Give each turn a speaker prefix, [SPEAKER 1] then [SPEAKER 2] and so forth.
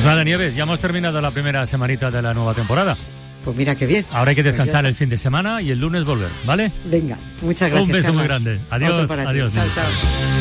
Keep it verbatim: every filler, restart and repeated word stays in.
[SPEAKER 1] Pues nada, Nieves, ya hemos terminado la primera semanita de la nueva temporada.
[SPEAKER 2] Pues mira qué bien.
[SPEAKER 1] Ahora hay que descansar
[SPEAKER 2] pues
[SPEAKER 1] el fin de semana y el lunes volver, ¿vale?
[SPEAKER 2] Venga, muchas gracias.
[SPEAKER 1] Un beso
[SPEAKER 2] Carlos.
[SPEAKER 1] muy grande. Adiós, adiós.
[SPEAKER 2] Chao, chao.